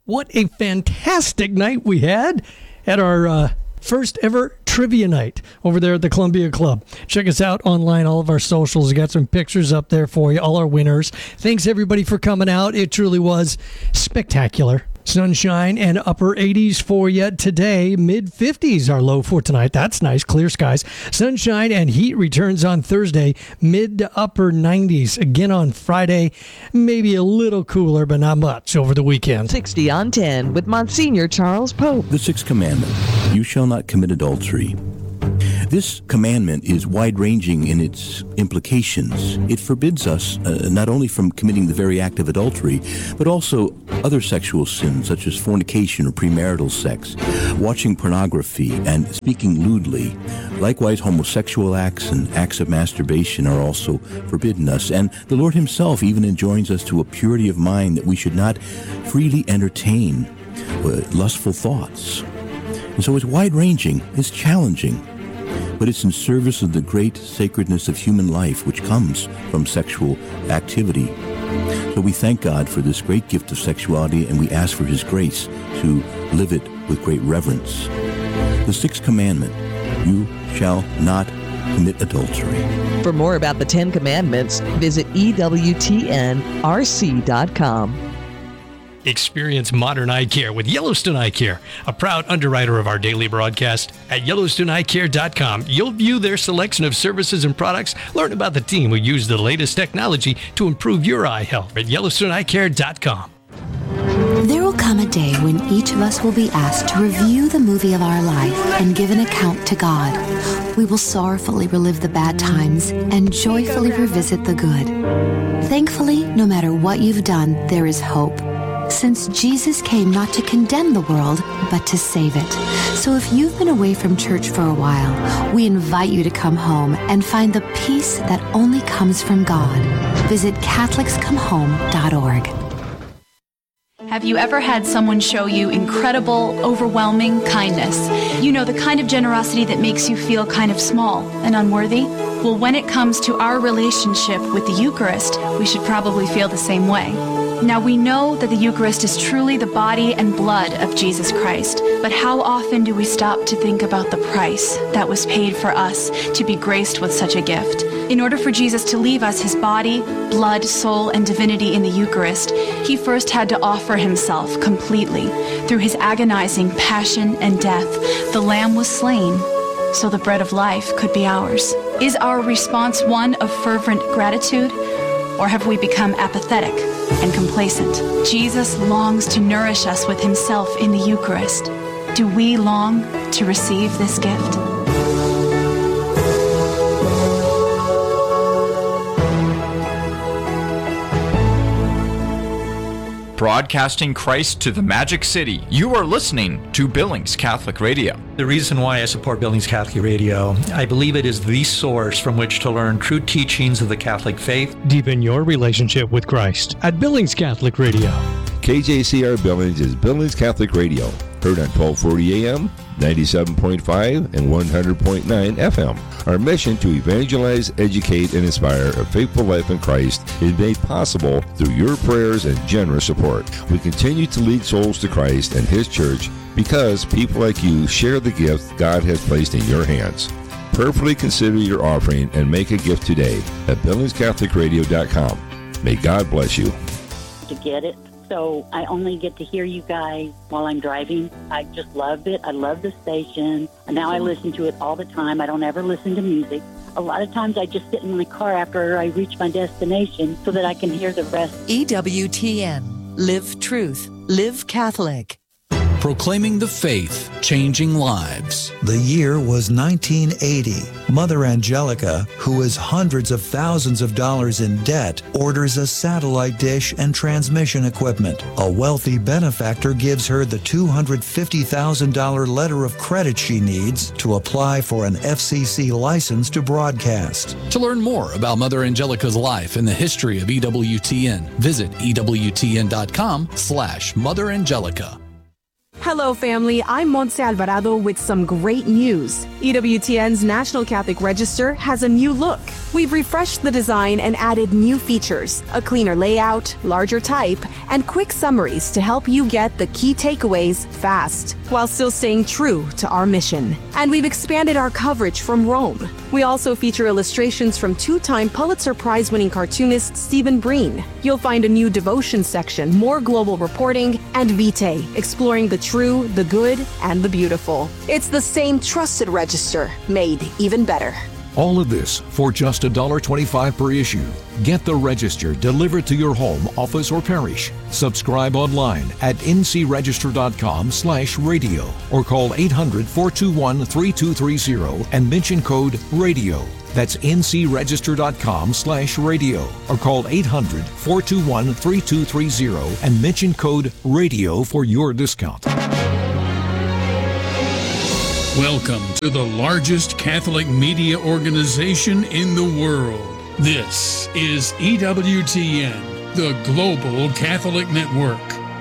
What a fantastic night we had at our first ever trivia night over there at the Columbia Club. Check us out online, all of our socials. We got some pictures up there for you, all our winners. Thanks everybody for coming out. It truly was spectacular. Sunshine and upper 80s for you today. Mid-50s are low for tonight. That's nice. Clear skies. Sunshine and heat returns on Thursday. Mid to upper 90s again on Friday. Maybe a little cooler, but not much over the weekend. 60 on 10 with Monsignor Charles Pope. The sixth commandment, you shall not commit adultery. This commandment is wide-ranging in its implications. It forbids us not only from committing the very act of adultery, but also other sexual sins such as fornication or premarital sex, watching pornography, and speaking lewdly. Likewise, homosexual acts and acts of masturbation are also forbidden us. And the Lord himself even enjoins us to a purity of mind that we should not freely entertain lustful thoughts. And so it's wide-ranging, it's challenging, but it's in service of the great sacredness of human life which comes from sexual activity. So we thank God for this great gift of sexuality, and we ask for his grace to live it with great reverence. The sixth commandment, you shall not commit adultery. For more about the 10 Commandments, visit EWTNRC.com. Experience modern eye care with Yellowstone Eye Care, a proud underwriter of our daily broadcast. At YellowstoneEyeCare.com, you'll view their selection of services and products, learn about the team who use the latest technology to improve your eye health at YellowstoneEyeCare.com. There will come a day when each of us will be asked to review the movie of our life and give an account to God. We will sorrowfully relive the bad times and joyfully revisit the good. Thankfully, no matter what you've done, there is hope, since Jesus came not to condemn the world, but to save it. So if you've been away from church for a while, we invite you to come home and find the peace that only comes from God. Visit CatholicsComeHome.org. Have you ever had someone show you incredible, overwhelming kindness? You know, the kind of generosity that makes you feel kind of small and unworthy? Well, when it comes to our relationship with the Eucharist, we should probably feel the same way. Now, we know that the Eucharist is truly the body and blood of Jesus Christ, but how often do we stop to think about the price that was paid for us to be graced with such a gift? In order for Jesus to leave us his body, blood, soul, and divinity in the Eucharist, he first had to offer himself completely. Through his agonizing passion and death, the Lamb was slain so the bread of life could be ours. Is our response one of fervent gratitude, or have we become apathetic and complacent? Jesus longs to nourish us with himself in the Eucharist. Do we long to receive this gift? Broadcasting Christ to the Magic City, you are listening to Billings Catholic Radio. The reason why I support Billings Catholic Radio, I believe it is the source from which to learn true teachings of the Catholic faith. Deepen your relationship with Christ at Billings Catholic Radio. KJCR Billings is Billings Catholic Radio, heard on 1240 AM, 97.5 and 100.9 FM. Our mission to evangelize, educate, and inspire a faithful life in Christ is made possible through your prayers and generous support. We continue to lead souls to Christ and His church because people like you share the gift God has placed in your hands. Prayerfully consider your offering and make a gift today at BillingsCatholicRadio.com. May God bless you. To get it. So I only get to hear you guys while I'm driving. I just love it. I love the station. And now I listen to it all the time. I don't ever listen to music. A lot of times I just sit in my car after I reach my destination so that I can hear the rest. EWTN. Live truth. Live Catholic. Proclaiming the faith, changing lives. The year was 1980. Mother Angelica, who is hundreds of thousands of dollars in debt, orders a satellite dish and transmission equipment. A wealthy benefactor gives her the $250,000 letter of credit she needs to apply for an FCC license to broadcast. To learn more about Mother Angelica's life and the history of EWTN, visit EWTN.com/Mother Angelica. Hello, family. I'm Montse Alvarado with some great news. EWTN's National Catholic Register has a new look. We've refreshed the design and added new features, a cleaner layout, larger type, and quick summaries to help you get the key takeaways fast, while still staying true to our mission. And we've expanded our coverage from Rome. We also feature illustrations from two-time Pulitzer Prize-winning cartoonist Stephen Breen. You'll find a new devotion section, more global reporting, and Vitae, exploring the true, the good, and the beautiful. It's the same trusted register, made even better. All of this for just $1.25 per issue. Get the Register delivered to your home, office, or parish. Subscribe online at ncregister.com/radio or call 800-421-3230 and mention code RADIO. That's ncregister.com/radio or call 800-421-3230 and mention code RADIO for your discount. Welcome to the largest Catholic media organization in the world. This is EWTN, the Global Catholic Network.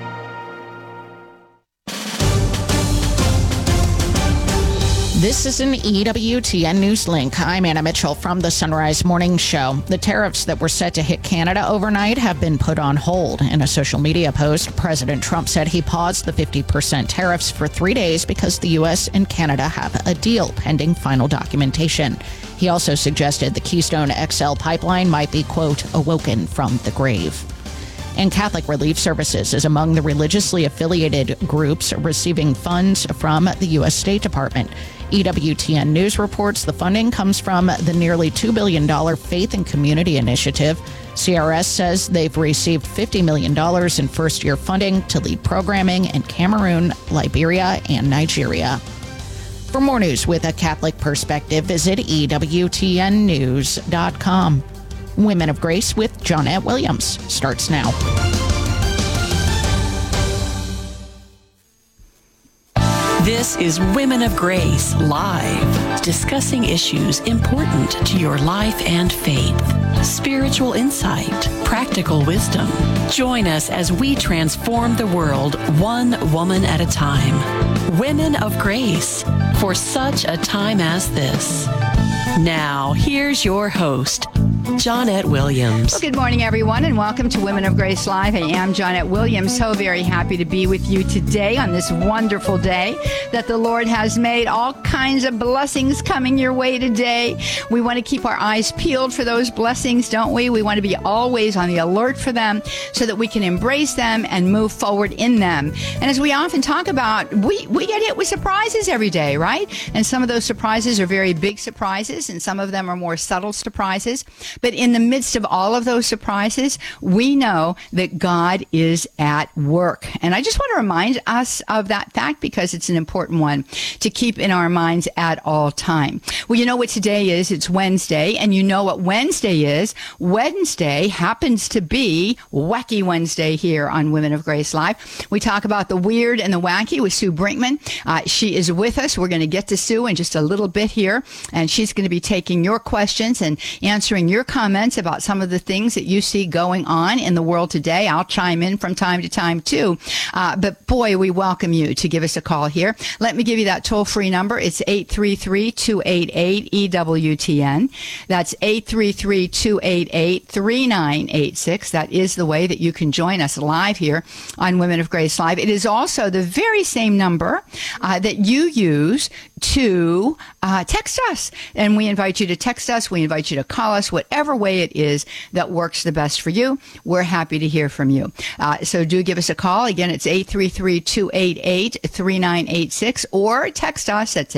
This is an EWTN News Link. I'm Anna Mitchell from the Sunrise Morning Show. The tariffs that were set to hit Canada overnight have been put on hold. In a social media post, President Trump said he paused the 50% tariffs for 3 days because the U.S. and Canada have a deal pending final documentation. He also suggested the Keystone XL pipeline might be, quote, awoken from the grave. And Catholic Relief Services is among the religiously affiliated groups receiving funds from the U.S. State Department. EWTN News reports the funding comes from the nearly $2 billion Faith and Community Initiative. CRS says they've received $50 million in first-year funding to lead programming in Cameroon, Liberia, and Nigeria. For more news with a Catholic perspective, visit EWTNnews.com. Women of Grace with Johnette Williams starts now. This is Women of Grace Live, discussing issues important to your life and faith. Spiritual insight, practical wisdom. Join us as we transform the world one woman at a time. Women of Grace, for such a time as this. Now, here's your host, Johnette Williams. Well, good morning, everyone, and welcome to Women of Grace Live. I am Johnette Williams. So very happy to be with you today on this wonderful day that the Lord has made. All kinds of blessings coming your way today. We want to keep our eyes peeled for those blessings, don't we? We want to be always on the alert for them so that we can embrace them and move forward in them. And as we often talk about, we get hit with surprises every day, right? And some of those surprises are very big surprises, and some of them are more subtle surprises. But in the midst of all of those surprises, we know that God is at work. And I just want to remind us of that fact because it's an important one to keep in our minds at all time. Well, you know what today is? It's Wednesday. And you know what Wednesday is? Wednesday happens to be Wacky Wednesday here on Women of Grace Live. We talk about the weird and the wacky with Sue Brinkman. She is with us. We're going to get to Sue in just a little bit here. And she's going to be taking your questions and answering your comments about some of the things that you see going on in the world today. I'll chime in from time to time too. But boy, we welcome you to give us a call here. Let me give you that toll-free number. It's 833-288-EWTN. That's 833-288-3986. That is the way that you can join us live here on Women of Grace Live. It is also the very same number that you use to text us. And we invite you to text us. We invite you to call us, whatever way it is that works the best for you. We're happy to hear from you. So do give us a call. Again, it's 833-288-3986 or text us. That's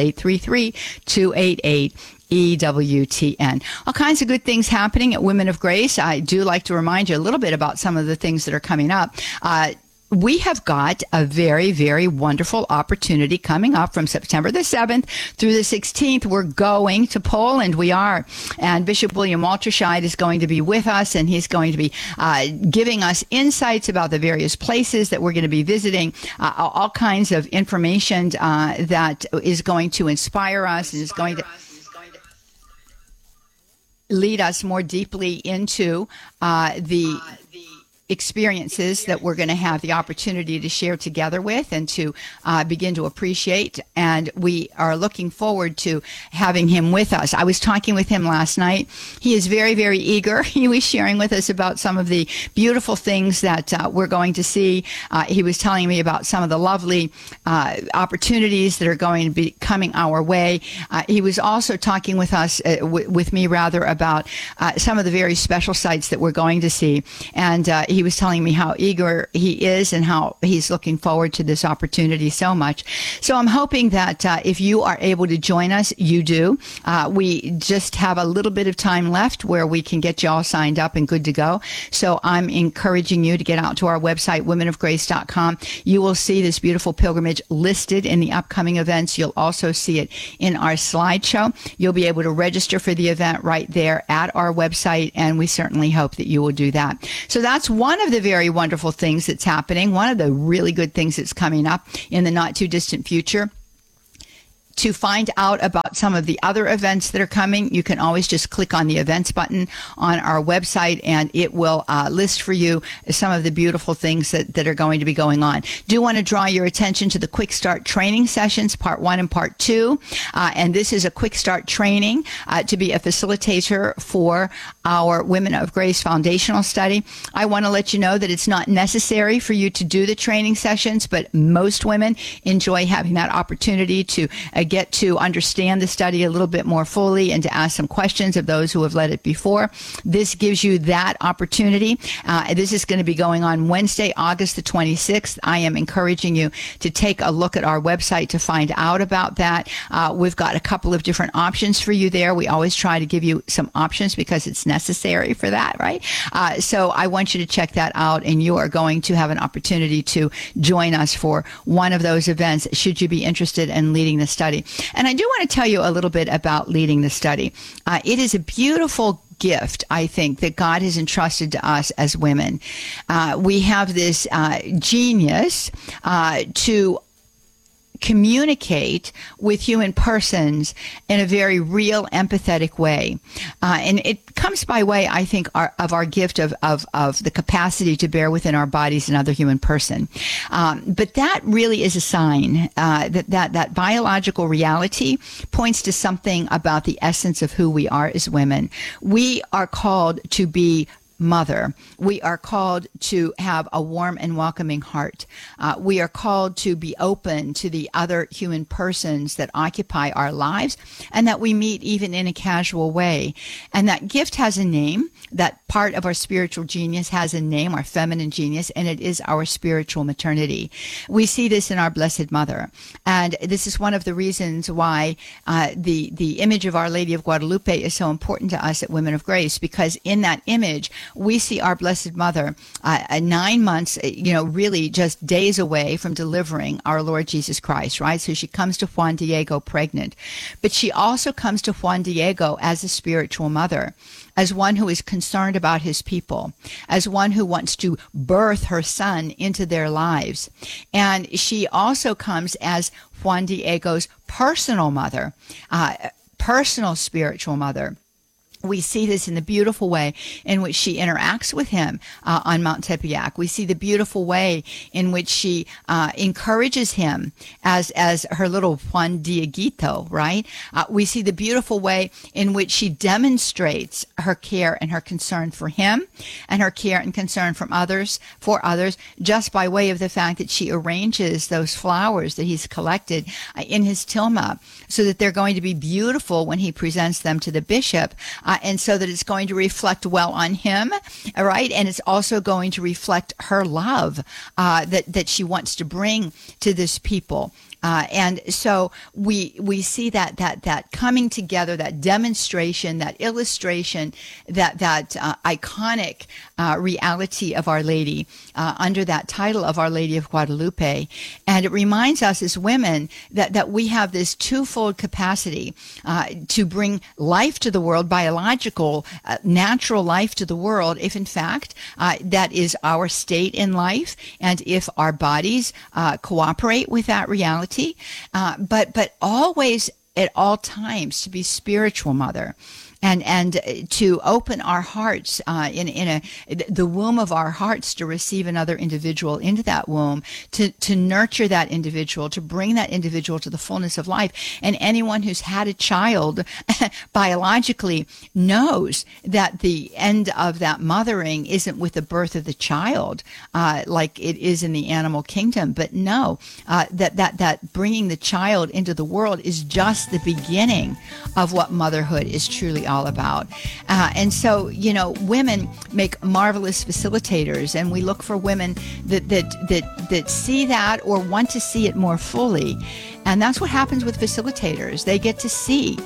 833-288-EWTN. All kinds of good things happening at Women of Grace. I do like to remind you a little bit about some of the things that are coming up. We have got a very, very wonderful opportunity coming up from September the 7th through the 16th. We're going to Poland. We are. And Bishop William Walterscheid is going to be with us, and he's going to be giving us insights about the various places that we're going to be visiting, all kinds of information that is going to inspire us and is going to lead us more deeply into the experiences that we're going to have the opportunity to share together with and to begin to appreciate. And we are looking forward to having him with us. I was talking with him last night. He is very, very eager. He was sharing with us about some of the beautiful things that we're going to see. He was telling me about some of the lovely opportunities that are going to be coming our way. He was also talking with us, with me rather, about some of the very special sites that we're going to see. And he was telling me how eager he is and how he's looking forward to this opportunity so much. So I'm hoping that if you are able to join us, you do. We just have a little bit of time left where we can get you all signed up and good to go. So I'm encouraging you to get out to our website, womenofgrace.com. You will see this beautiful pilgrimage listed in the upcoming events. You'll also see it in our slideshow. You'll be able to register for the event right there at our website, and we certainly hope that you will do that. So that's one of the very wonderful things that's happening, one of the really good things that's coming up in the not too distant future. To find out about some of the other events that are coming, you can always just click on the events button on our website, and it will list for you some of the beautiful things that are going to be going on. Do want to draw your attention to the Quick Start training sessions, part 1 and part 2. And this is a Quick Start training to be a facilitator for our Women of Grace foundational study. I want to let you know that it's not necessary for you to do the training sessions, but most women enjoy having that opportunity to get to understand the study a little bit more fully and to ask some questions of those who have led it before. This gives you that opportunity. This is going to be going on Wednesday, August the 26th. I am encouraging you to take a look at our website to find out about that. We've got a couple of different options for you there. We always try to give you some options because it's necessary for that, right? So I want you to check that out, and you are going to have an opportunity to join us for one of those events should you be interested in leading the study. And I do want to tell you a little bit about leading the study. It is a beautiful gift, I think, that God has entrusted to us as women. We have this genius to communicate with human persons in a very real, empathetic way. And it comes by way, I think, of our gift of the capacity to bear within our bodies another human person. But that really is a sign that biological reality points to something about the essence of who we are as women. We are called to be mother. We are called to have a warm and welcoming heart. We are called to be open to the other human persons that occupy our lives and that we meet even in a casual way. And that gift has a name. That part of our spiritual genius has a name, our feminine genius, and it is our spiritual maternity. We see this in our Blessed Mother. And this is one of the reasons why the image of Our Lady of Guadalupe is so important to us at Women of Grace, because in that image, we see our Blessed Mother 9 months, really just days away from delivering our Lord Jesus Christ, right? So she comes to Juan Diego pregnant, but she also comes to Juan Diego as a spiritual mother, as one who is concerned about his people, as one who wants to birth her son into their lives. And she also comes as Juan Diego's personal mother, personal spiritual mother. We see this in the beautiful way in which she interacts with him on Mount Tepeyac. We see the beautiful way in which she encourages him as her little Juan Dieguito, right? We see the beautiful way in which she demonstrates her care and her concern for him and her care and concern for others, just by way of the fact that she arranges those flowers that he's collected in his tilma so that they're going to be beautiful when he presents them to the bishop. And so that it's going to reflect well on him, all right? And it's also going to reflect her love that she wants to bring to this people. And so we see that coming together, that demonstration, that illustration, that iconic reality of Our Lady under that title of Our Lady of Guadalupe. And it reminds us as women that we have this twofold capacity to bring life to the world, biological, natural life to the world, if in fact that is our state in life, and if our bodies cooperate with that reality, but always at all times to be spiritual mother. and to open our hearts in the womb of our hearts to receive another individual into that womb, to nurture that individual, to bring that individual to the fullness of life. And anyone who's had a child biologically knows that the end of that mothering isn't with the birth of the child, like it is in the animal kingdom. But no, that bringing the child into the world is just the beginning of what motherhood is truly all about. And so, women make marvelous facilitators, and we look for women that see that or want to see it more fully. And that's what happens with facilitators. They get to see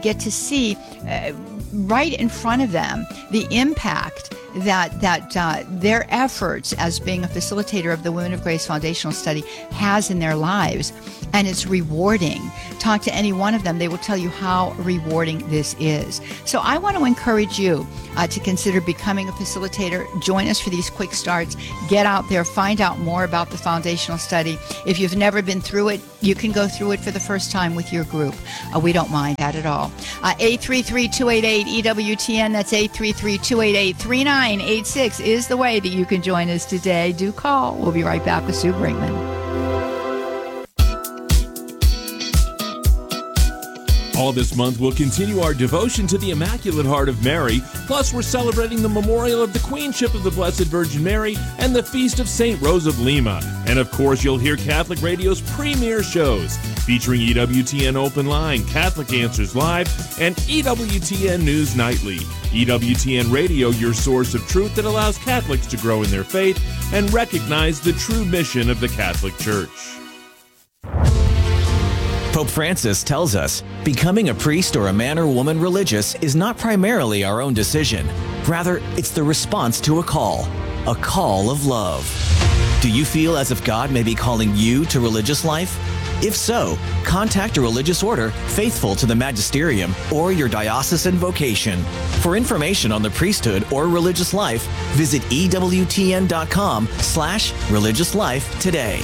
right in front of them the impact that their efforts as being a facilitator of the Women of Grace Foundational Study has in their lives. And it's rewarding. Talk to any one of them. They will tell you how rewarding this is. So I want to encourage you to consider becoming a facilitator. Join us for these quick starts. Get out there. Find out more about the Foundational Study. If you've never been through it, you can go through it for the first time with your group. We don't mind that at all. 833-288-EWTN. That's 833-288-3986 is the way that you can join us today. Do call. We'll be right back with Sue Brinkman. All this month, we'll continue our devotion to the Immaculate Heart of Mary. Plus, we're celebrating the memorial of the Queenship of the Blessed Virgin Mary and the Feast of St. Rose of Lima. And of course, you'll hear Catholic Radio's premier shows featuring EWTN Open Line, Catholic Answers Live, and EWTN News Nightly. EWTN Radio, your source of truth that allows Catholics to grow in their faith and recognize the true mission of the Catholic Church. Pope Francis tells us, becoming a priest or a man or woman religious is not primarily our own decision. Rather, it's the response to a call of love. Do you feel as if God may be calling you to religious life? If so, contact a religious order faithful to the magisterium or your diocesan vocation. For information on the priesthood or religious life, visit EWTN.com/religious life today.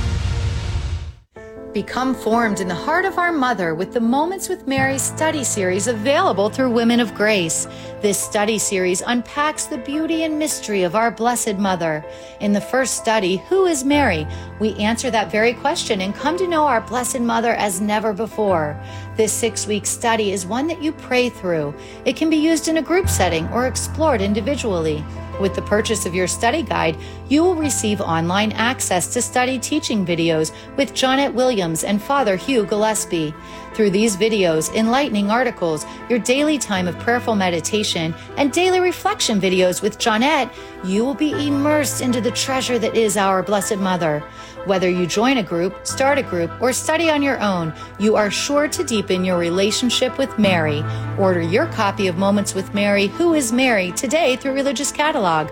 Become formed in the heart of our Mother with the Moments with Mary study series available through Women of Grace. This study series unpacks the beauty and mystery of our Blessed Mother. In the first study, Who is Mary? We answer that very question and come to know our Blessed Mother as never before. This 6-week study is one that you pray through. It can be used in a group setting or explored individually. With the purchase of your study guide, you will receive online access to study teaching videos with Jonette Williams and Father Hugh Gillespie. Through these videos, enlightening articles, your daily time of prayerful meditation, and daily reflection videos with Jonette, you will be immersed into the treasure that is our Blessed Mother. Whether you join a group, start a group, or study on your own, you are sure to deepen your relationship with Mary. Order your copy of Moments with Mary, Who is Mary, today through Religious Catalog,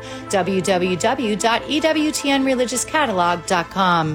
www.ewtnreligiouscatalog.com.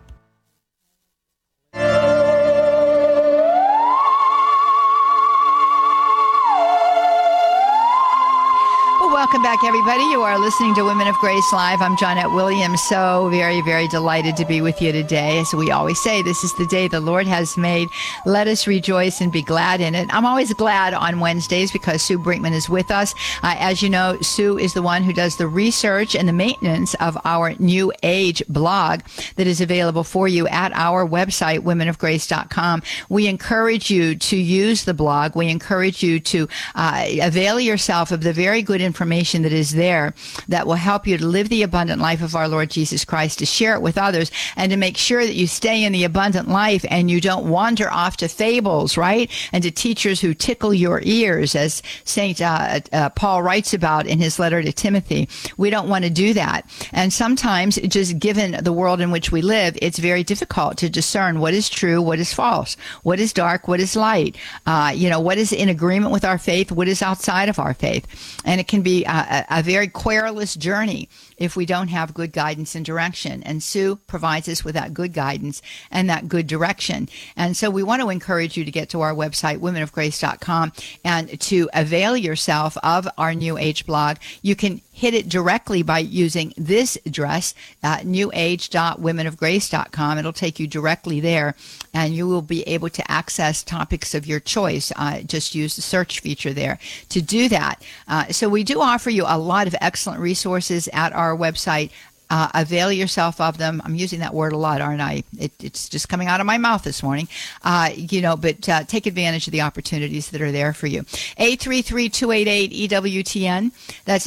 Welcome back, everybody. You are listening to Women of Grace Live. I'm Jonette Williams. So very, very delighted to be with you today. As we always say, this is the day the Lord has made. Let us rejoice and be glad in it. I'm always glad on Wednesdays because Sue Brinkman is with us. As you know, Sue is the one who does the research and the maintenance of our New Age blog that is available for you at our website, womenofgrace.com. We encourage you to use the blog. We encourage you to avail yourself of the very good information that is there that will help you to live the abundant life of our Lord Jesus Christ, to share it with others, and to make sure that you stay in the abundant life and you don't wander off to fables, right? And to teachers who tickle your ears, as St. Paul writes about in his letter to Timothy. We don't want to do that. And sometimes, just given the world in which we live, it's very difficult to discern what is true, what is false, what is dark, what is light, what is in agreement with our faith, what is outside of our faith. And it can be a very querulous journey if we don't have good guidance and direction. And Sue provides us with that good guidance and that good direction. And so we want to encourage you to get to our website, womenofgrace.com, and to avail yourself of our New Age blog. You can hit it directly by using this address, newage.womenofgrace.com. It'll take you directly there, and you will be able to access topics of your choice. Just use the search feature there to do that. So we do offer you a lot of excellent resources at our website. Avail yourself of them. I'm using that word a lot, aren't I? It's just coming out of my mouth this morning. But take advantage of the opportunities that are there for you. 833-288-EWTN. That's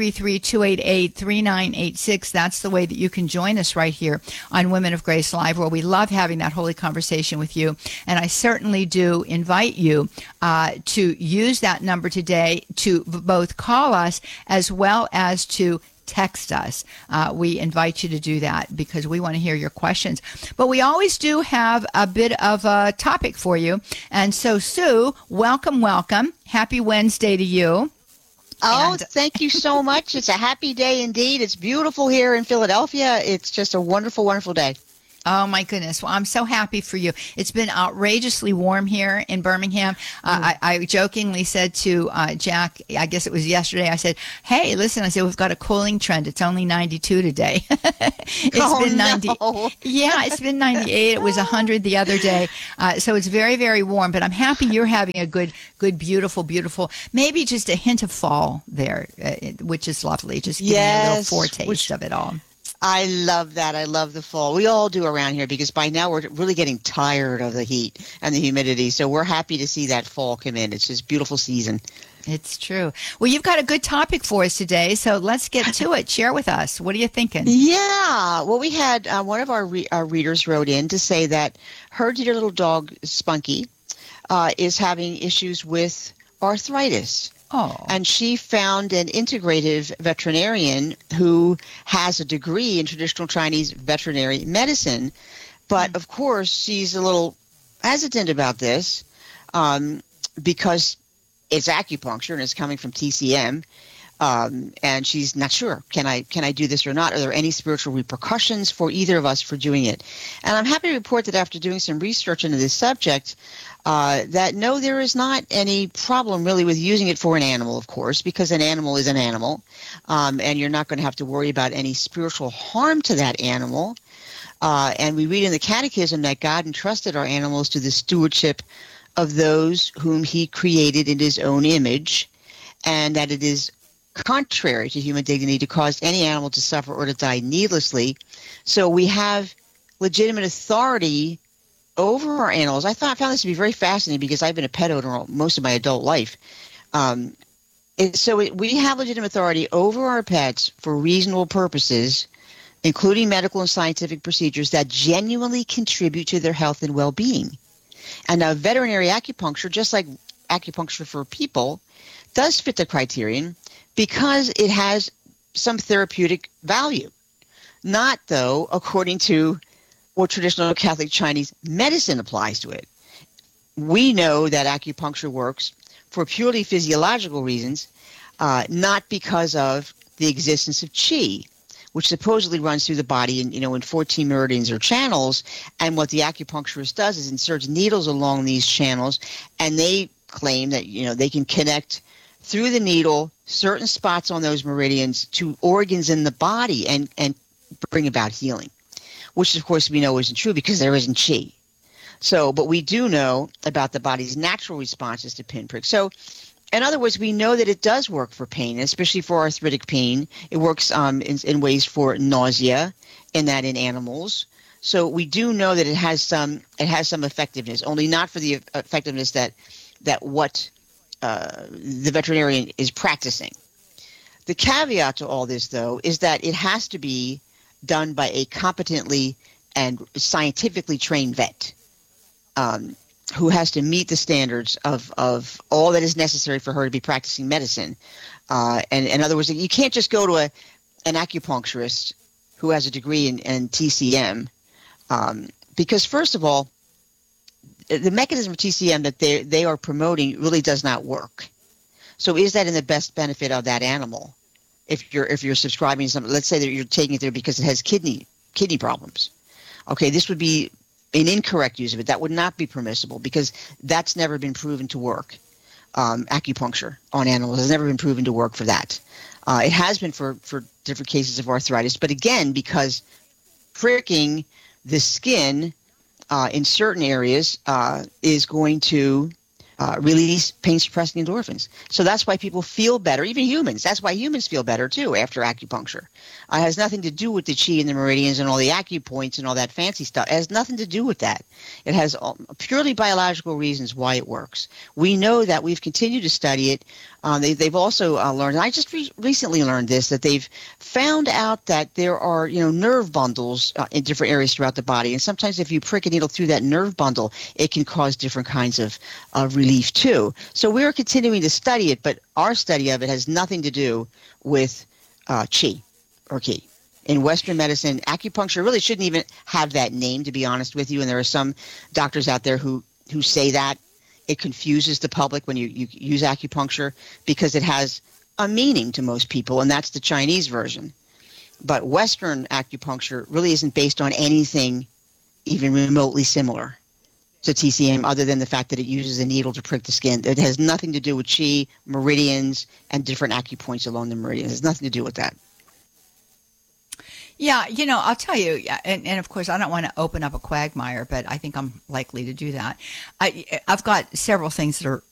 833-288-3986. That's the way that you can join us right here on Women of Grace Live, where we love having that holy conversation with you. And I certainly do invite you to use that number today to both call us as well as to text us. We invite you to do that because we want to hear your questions. But we always do have a bit of a topic for you. And so, Sue, welcome. Happy Wednesday to you. Oh, thank you so much. It's a happy day indeed. It's beautiful here in Philadelphia. It's just a wonderful, wonderful day. Oh, my goodness. Well, I'm so happy for you. It's been outrageously warm here in Birmingham. I jokingly said to Jack, I guess it was yesterday, I said, hey, listen, we've got a cooling trend. It's only 92 today. It's been 90. No. Yeah, it's been 98. It was 100 the other day. So it's very, very warm. But I'm happy you're having a good, beautiful, maybe just a hint of fall there, which is lovely. Just giving you a little foretaste of it all. I love that. I love the fall. We all do around here because by now we're really getting tired of the heat and the humidity. So we're happy to see that fall come in. It's just beautiful season. It's true. Well, you've got a good topic for us today, so let's get to it. Share with us. What are you thinking? Yeah. Well, we had one of our readers wrote in to say that her dear little dog, Spunky, is having issues with arthritis. Oh. And she found an integrative veterinarian who has a degree in traditional Chinese veterinary medicine. But, of course, she's a little hesitant about this because it's acupuncture and it's coming from TCM. And she's not sure, can I do this or not? Are there any spiritual repercussions for either of us for doing it? And I'm happy to report that after doing some research into this subject, that no, there is not any problem really with using it for an animal, of course, because an animal is an animal, and you're not going to have to worry about any spiritual harm to that animal. And we read in the Catechism that God entrusted our animals to the stewardship of those whom he created in his own image, and that it is contrary to human dignity to cause any animal to suffer or to die needlessly. So we have legitimate authority over our animals. I found this to be very fascinating because I've been a pet owner most of my adult life. We have legitimate authority over our pets for reasonable purposes, including medical and scientific procedures that genuinely contribute to their health and well-being. And now veterinary acupuncture, just like acupuncture for people, does fit the criterion because it has some therapeutic value. Not, though, according to what traditional Catholic Chinese medicine applies to it. We know that acupuncture works for purely physiological reasons, not because of the existence of qi, which supposedly runs through the body in 14 meridians or channels. And what the acupuncturist does is inserts needles along these channels, and they claim that they can connect through the needle certain spots on those meridians to organs in the body and bring about healing, which of course we know isn't true because there isn't qi. So, but we do know about the body's natural responses to pinprick. So, in other words, we know that it does work for pain, especially for arthritic pain. It works in ways for nausea, in animals. So we do know that it has some effectiveness, only not for the effectiveness that what the veterinarian is practicing. The caveat to all this, though, is that it has to be done by a competently and scientifically trained vet who has to meet the standards of all that is necessary for her to be practicing medicine. And in other words, you can't just go to an acupuncturist who has a degree in TCM because, first of all, the mechanism of TCM that they are promoting really does not work. So is that in the best benefit of that animal? If you're subscribing to something, let's say that you're taking it there because it has kidney problems. Okay, this would be an incorrect use of it. That would not be permissible because that's never been proven to work. Acupuncture on animals has never been proven to work for that. It has been for different cases of arthritis, but again, because pricking the skin in certain areas is going to release pain-suppressing endorphins. So that's why people feel better, even humans. That's why humans feel better, too, after acupuncture. It has nothing to do with the chi and the meridians and all the acupoints and all that fancy stuff. It has nothing to do with that. It has purely biological reasons why it works. We know that. We've continued to study it. They've also learned, and I just recently learned this, that they've found out that there are, nerve bundles in different areas throughout the body. And sometimes if you prick a needle through that nerve bundle, it can cause different kinds of relief too. So we're continuing to study it, but our study of it has nothing to do with chi or ki. In Western medicine, acupuncture really shouldn't even have that name, to be honest with you. And there are some doctors out there who say that. It confuses the public when you use acupuncture because it has a meaning to most people, and that's the Chinese version. But Western acupuncture really isn't based on anything even remotely similar to TCM other than the fact that it uses a needle to prick the skin. It has nothing to do with chi, meridians, and different acupoints along the meridians. It has nothing to do with that. Yeah, I'll tell you, and of course, I don't want to open up a quagmire, but I think I'm likely to do that. I've got several things that are